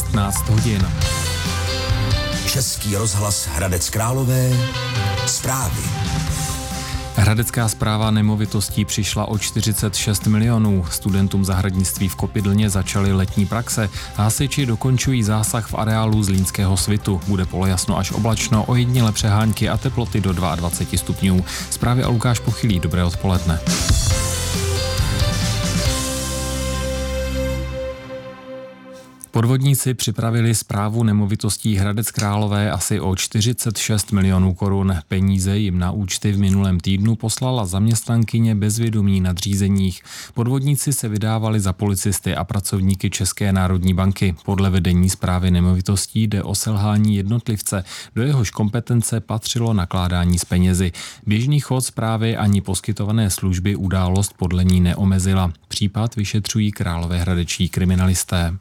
15 hodin. Český rozhlas Hradec Králové. Zprávy. Hradecká správa nemovitostí přišla o 46 milionů. Studentům zahradnictví v Kopidlně začaly letní praxe. Hasiči dokončují zásah v areálu Zlínského svitu. Bude polojasno až oblačno, ojedinělé přehánky a teploty do 22 stupňů. Zprávy a Lukáš Pochylý, dobré odpoledne. Podvodníci připravili správu nemovitostí Hradec Králové asi o 46 milionů korun. Peníze jim na účty v minulém týdnu poslala zaměstnankyně bez vědomí nadřízených. Podvodníci se vydávali za policisty a pracovníky České národní banky. Podle vedení správy nemovitostí jde o selhání jednotlivce, do jehož kompetence patřilo nakládání s penězi. Běžný chod správy ani poskytované služby událost podle ní neomezila. Případ vyšetřují královéhradečtí kriminalisté.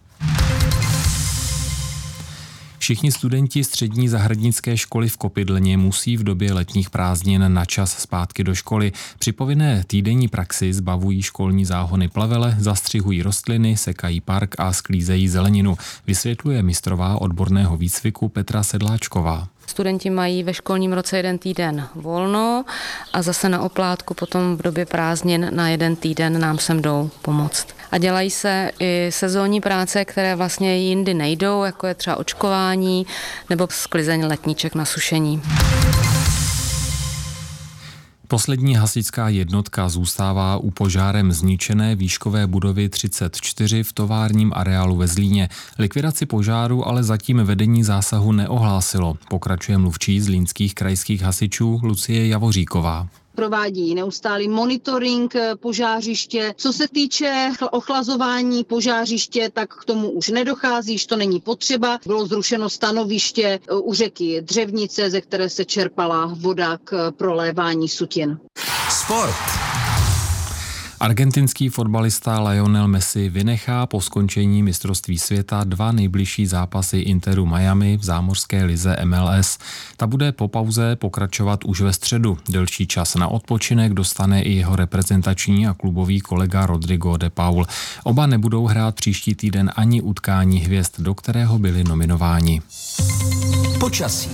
Všichni studenti střední zahradnické školy v Kopidlně musí v době letních prázdnin na čas zpátky do školy. Při povinné týdenní praxi zbavují školní záhony plevele, zastřihují rostliny, sekají park a sklízejí zeleninu, vysvětluje mistrová odborného výcviku Petra Sedláčková. Studenti mají ve školním roce 1 týden volno a zase na oplátku potom v době prázdnin na 1 týden nám sem jdou pomoct. A dělají se i sezónní práce, které vlastně jindy nejdou, jako je třeba očkování nebo sklizeň letníček na sušení. Poslední hasičská jednotka zůstává u požárem zničené výškové budovy 34 v továrním areálu ve Zlíně. Likvidaci požáru ale zatím vedení zásahu neohlásilo. Pokračuje mluvčí zlínských krajských hasičů Lucie Javoříková. Provádí neustálý monitoring požářiště. Co se týče ochlazování požářiště, tak k tomu už nedochází, že to není potřeba. Bylo zrušeno stanoviště u řeky Dřevnice, ze které se čerpala voda k prolévání sutin. Sport. Argentinský fotbalista Lionel Messi vynechá po skončení mistrovství světa 2 nejbližší zápasy Interu Miami v zámořské lize MLS. Ta bude po pauze pokračovat už ve středu. Delší čas na odpočinek dostane i jeho reprezentační a klubový kolega Rodrigo de Paul. Oba nebudou hrát příští týden ani utkání hvězd, do kterého byli nominováni. Počasí.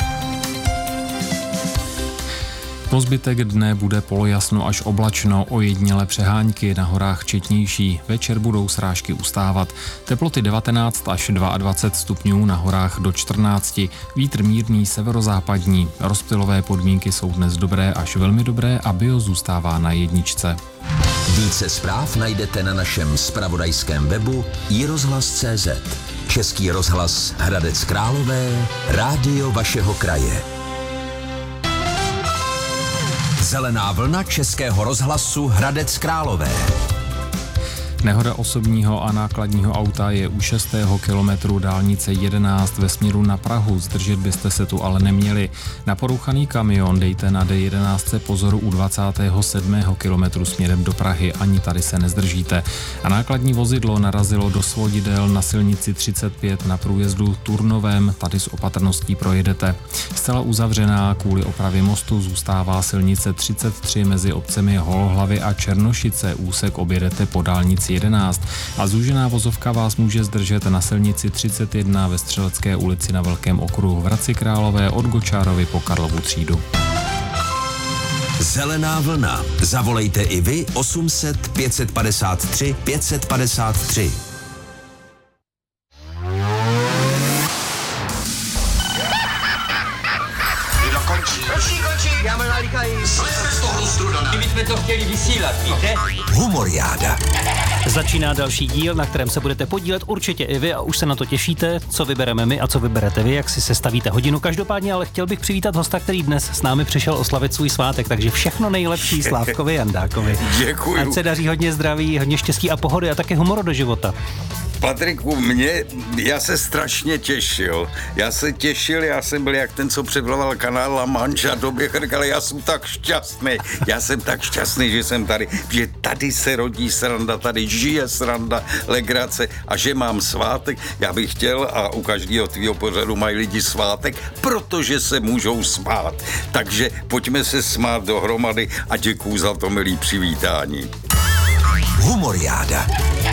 Po zbytek dne bude polojasno až oblačno, ojedinělé přehánky, na horách četnější. Večer budou srážky ustávat. Teploty 19 až 22 stupňů, na horách do 14. Vítr mírný severozápadní. Rozptylové podmínky jsou dnes dobré až velmi dobré a bio zůstává na 1. Více zpráv najdete na našem zpravodajském webu iRozhlas.cz. Český rozhlas Hradec Králové, rádio vašeho kraje. Zelená vlna Českého rozhlasu Hradec Králové. Nehoda osobního a nákladního auta je u 6. kilometru dálnice 11 ve směru na Prahu. Zdržet byste se tu ale neměli. Na porouchaný kamion dejte na D11 pozoru u 27. kilometru směrem do Prahy. Ani tady se nezdržíte. A nákladní vozidlo narazilo do svodidel na silnici 35 na průjezdu Turnovem. Tady s opatrností projedete. Zcela uzavřená kvůli opravě mostu zůstává silnice 33 mezi obcemi Holohlavy a Černošice. Úsek objedete po dálnici 11 a zúžená vozovka vás může zdržet na silnici 31 ve Střelecké ulici na Velkém okruhu v Hradci Králové od Gočárovy po Karlovu třídu. Zelená vlna. Zavolejte i vy 800 553 553. Já mám nalíkají. My jsme to chtěli vysílat, víte? Humoriáda. Začíná další díl, na kterém se budete podílet určitě i vy a už se na to těšíte, co vybereme my a co vyberete vy, jak si sestavíte hodinu. Každopádně ale chtěl bych přivítat hosta, který dnes s námi přišel oslavit svůj svátek, takže všechno nejlepší Slávkovi Jandákovi. Děkuju. Ať se daří hodně zdraví, hodně štěstí a pohody a také humoru do života. Patriku, já se strašně těšil. Já jsem byl jak ten, co předvolal kanál La Manche a doběh, ale já jsem tak šťastný. Já jsem tak šťastný, že jsem tady, že tady se rodí sranda, tady žije sranda, legrace a že mám svátek. Já bych chtěl, a u každého tvýho pořadu mají lidi svátek, protože se můžou smát. Takže pojďme se smát dohromady a děkuju za to milý přivítání. Humoriáda.